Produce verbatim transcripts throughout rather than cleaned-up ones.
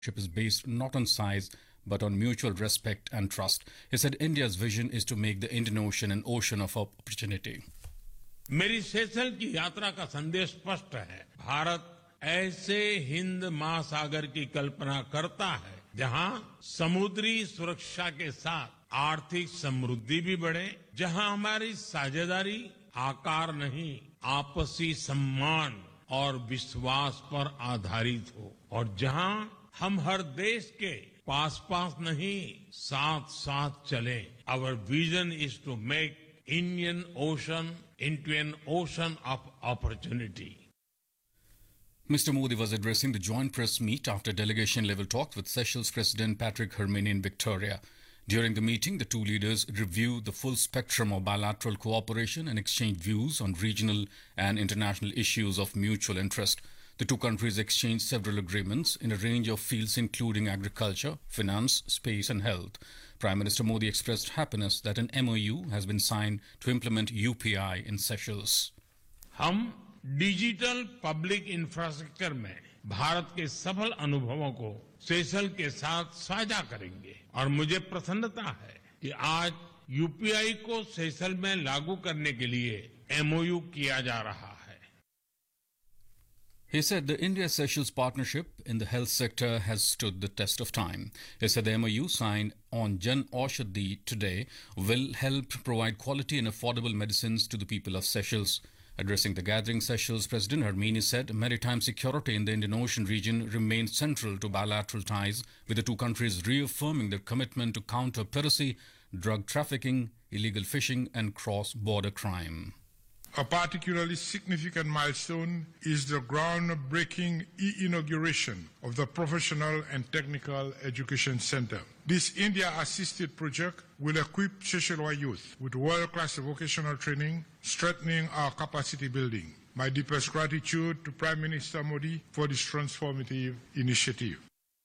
is based not on size but on mutual respect and trust. He said India's vision is to make the Indian Ocean an ocean of opportunity. मेरी सेशल की यात्रा का संदेश स्पष्ट है। भारत ऐसे हिंद महासागर की कल्पना करता है जहां समुद्री सुरक्षा के साथ आर्थिक समृद्धि भी बढ़े, जहां हमारी साझेदारी आकार नहीं आपसी सम्मान और विश्वास पर आधारित हो, और जहां हम हर देश के पास पास नहीं साथ साथ चले। Our vision is to make Indian Ocean into an ocean of opportunity. Mister Modi was addressing the joint press meet after delegation-level talks with Seychelles President Patrick Hermine in Victoria. During the meeting, the two leaders reviewed the full spectrum of bilateral cooperation and exchanged views on regional and international issues of mutual interest. The two countries exchanged several agreements in a range of fields including agriculture, finance, space and health. Prime Minister Modi expressed happiness that an M O U has been signed to implement U P I in Seychelles. हम digital public infrastructure में भारत के सफल अनुभवों को सेशल के साथ साझा करेंगे, और मुझे प्रसन्नता है कि आज यूपीआई को सेशल में लागू करने के लिए एमओयू किया जा रहा है। He said the India-Seychelles partnership in the health sector has stood the test of time. He said the M O U signed on Jan Aushadhi today will help provide quality and affordable medicines to the people of Seychelles. Addressing the gathering, Seychelles President Hermine said maritime security in the Indian Ocean region remains central to bilateral ties, with the two countries reaffirming their commitment to counter piracy, drug trafficking, illegal fishing and cross-border crime. A particularly significant milestone is the groundbreaking e-inauguration of the Professional and Technical Education Center. This India-assisted project will equip Seychellois youth with world-class vocational training, strengthening our capacity building. My deepest gratitude to Prime Minister Modi for this transformative initiative.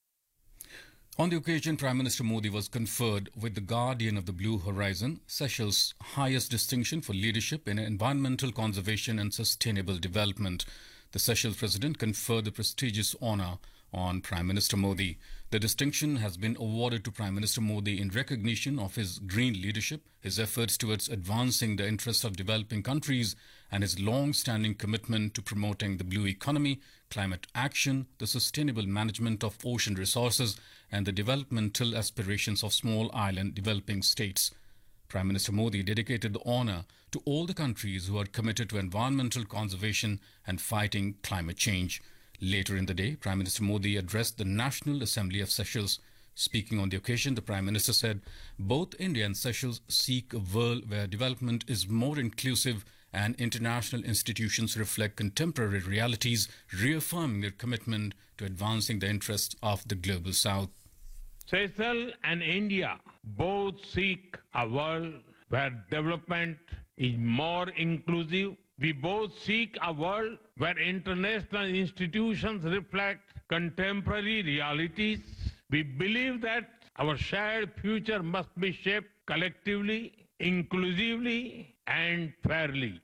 On the occasion, Prime Minister Modi was conferred with the Guardian of the Blue Horizon, Seychelles' highest distinction for leadership in environmental conservation and sustainable development. The Seychelles President conferred the prestigious honour on Prime Minister Modi. The distinction has been awarded to Prime Minister Modi in recognition of his green leadership, his efforts towards advancing the interests of developing countries, and his long-standing commitment to promoting the blue economy, climate action, the sustainable management of ocean resources, and the developmental aspirations of small island developing states. Prime Minister Modi dedicated the honour to all the countries who are committed to environmental conservation and fighting climate change. Later in the day, Prime Minister Modi addressed the National Assembly of Seychelles. Speaking on the occasion, the Prime Minister said both India and Seychelles seek a world where development is more inclusive and international institutions reflect contemporary realities, reaffirming their commitment to advancing the interests of the global south. Seychelles and India both seek a world where development is more inclusive. We both seek a world where international institutions reflect contemporary realities. We believe that our shared future must be shaped collectively, inclusively, and fairly.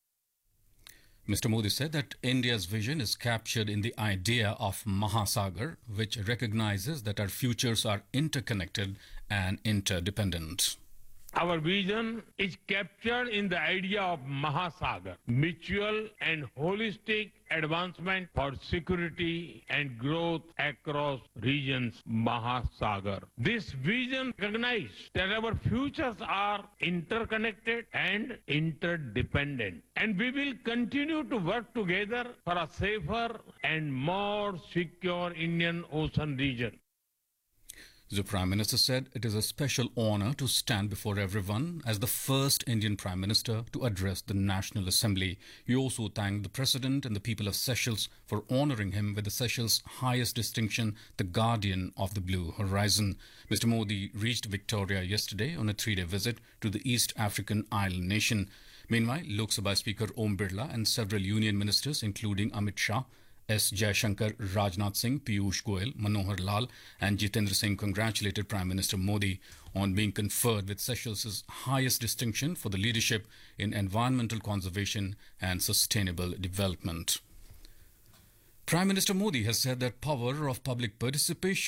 Mister Modi said that India's vision is captured in the idea of Mahasagar, which recognizes that our futures are interconnected and interdependent. Our vision is captured in the idea of Mahasagar, mutual and holistic advancement for security and growth across regions. Mahasagar. This vision recognizes that our futures are interconnected and interdependent, and we will continue to work together for a safer and more secure Indian Ocean region. The Prime Minister said it is a special honour to stand before everyone as the first Indian Prime Minister to address the National Assembly. He also thanked the President and the people of Seychelles for honouring him with the Seychelles' highest distinction, the Guardian of the Blue Horizon. Mister Modi reached Victoria yesterday on a three-day visit to the East African island nation. Meanwhile, Lok Sabha Speaker Om Birla and several union ministers, including Amit Shah, S. Jaishankar, Rajnath Singh, Piyush Goyal, Manohar Lal and Jitendra Singh congratulated Prime Minister Modi on being conferred with Seychelles' highest distinction for the leadership in environmental conservation and sustainable development. Prime Minister Modi has said that power of public participation